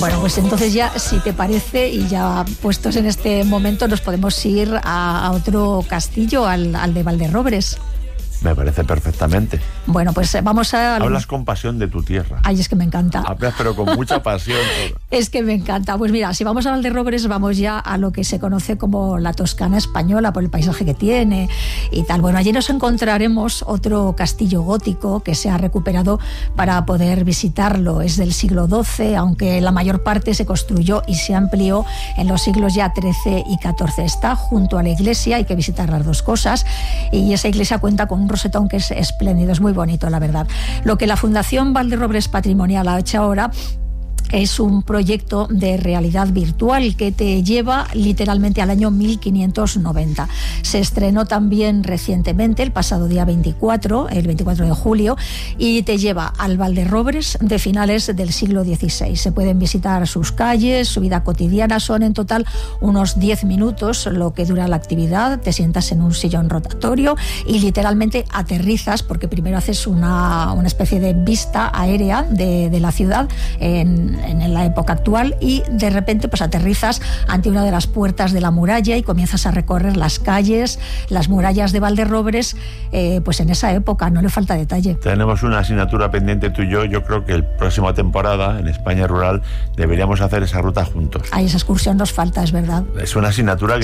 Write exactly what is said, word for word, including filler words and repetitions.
Bueno, pues entonces ya, si te parece, y ya puestos en este momento, nos podemos ir a, a otro castillo, al, al de Valderrobres. Me parece perfectamente. Bueno, pues vamos a... Hablas con pasión de tu tierra. Ay, es que me encanta. Hablas, pero con mucha pasión. Es que me encanta. Pues mira, si vamos a Valderrobres, vamos ya a lo que se conoce como la Toscana española, por el paisaje que tiene y tal. Bueno, allí nos encontraremos otro castillo gótico que se ha recuperado para poder visitarlo. Es del siglo doce, aunque la mayor parte se construyó y se amplió en los siglos ya trece y catorce. Está junto a la iglesia, hay que visitar las dos cosas, y esa iglesia cuenta con un rosetón que es espléndido, es muy bonito, la verdad. Lo que la Fundación Valderrobres Patrimonial ha hecho ahora es un proyecto de realidad virtual que te lleva literalmente al año mil quinientos noventa. Se estrenó también recientemente, el pasado día veinticuatro, el veinticuatro de julio, y te lleva al Valderrobres de finales del siglo dieciséis. Se pueden visitar sus calles, su vida cotidiana. Son en total unos diez minutos lo que dura la actividad. Te sientas en un sillón rotatorio y literalmente aterrizas, porque primero haces una, una especie de vista aérea de, de la ciudad en en la época actual, y de repente pues aterrizas ante una de las puertas de la muralla y comienzas a recorrer las calles, las murallas de Valderrobres, eh, pues en esa época. No le falta detalle. Tenemos una asignatura pendiente tú y yo. Yo creo que la próxima temporada en España Rural deberíamos hacer esa ruta juntos. Ay, esa excursión nos falta, es verdad. Es una asignatura que